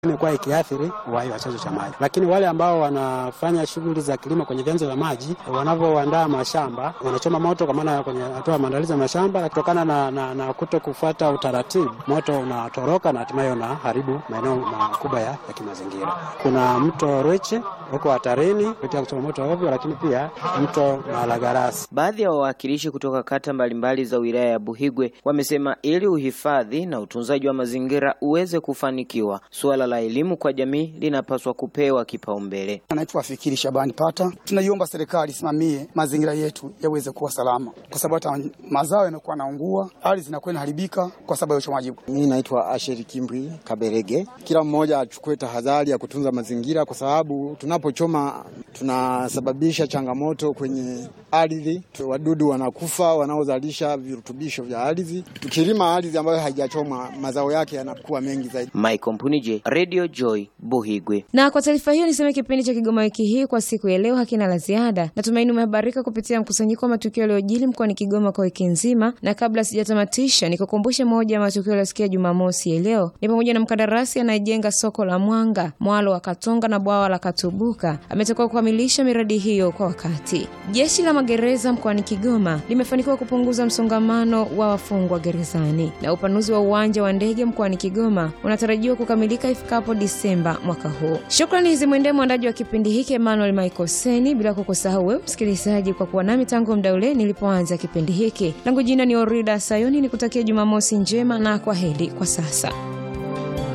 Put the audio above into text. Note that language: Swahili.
imekuwa ikiathiri uhai wa chanzo cha maji. Lakini wale ambao wanafanya shughuli za kilimo kwenye vyanzo vya maji, wanavyoandaa mashamba, wanachoma moto kwa maana kwenye hatua maandalizi ya mashamba, kutokana na kuto kufuata utaratibu, moto unatoroka na hatimaye unaharibu maeneo makubwa ya kimazingira. Kuna mto Rweche huko hatarini kupitia kuchoma moto ovyo, lakini pia mto Malagarasi. Baadhi ya wawakilishi kutoka kata mbalimbali za wilaya ya Buhigwe wamesema ili uhifadhi na utunzaji wa mazingira uweze kufanikiwa, suala la elimu kwa jamii linapaswa kupewa kipaumbele. Anaitwa Fikiri Shabani Pata. Tunaiomba serikali isimamie mazingira yetu yaweze kuwa salama, kwa sababu hata mazao yanakuwa yanaungua, ardhi zinakuwa inaharibika kwa sababu ya uchomaji. Mimi naitwa Asheri Kimbri Kaberege. Kila mmoja achukue tahadhari ya kutunza mazingira, kwa sababu tunapochoma tunasababisha changamoto kwenye ardhi. Wadudu wanakufa wanaozalisha virutubisho vya ardhi. Tukilima ardhi ambayo haijachoma, mazao yake yanakuwa mengi zaidi. Michael Mpunije, Radio Joy, Buhigwe. Na kwa taarifa hiyo niseme kipindi cha Kigoma wiki hii kwa siku ya leo hakina la ziada. Natumaini umehabarika kupitia mkusanyiko wa matukio yaliyojiri mkoani Kigoma kwa wiki nzima, na kabla sijatamatisha nikukumbushe moja ya matukio yaliyosikia Jumamosi ya leo. Ni pamoja na mkandarasi anayejenga soko la Mwanga, mwalo wa Katonga na bwawa la Katubuka ametoka kukamilisha miradi hiyo kwa wakati. Jeshi la magereza mkoani Kigoma limefanikiwa kupunguza msongamano wa wafungwa gerezani, na upanuzi wa uwanja wa ndege mkoani Kigoma unatarajiwa kukamilika ifikapo Disemba mwaka huu. Shukrani zimwendee mwandaji wa kipindi hiki Emmanuel Michael Seni, bila kukusahau wewe msikilizaji kwa kuwa nami tangu muda ule nilipoanza kipindi hiki. Langu jina ni Orida Sayoni, nikutakia Jumamosi njema na kwaheri kwa sasa.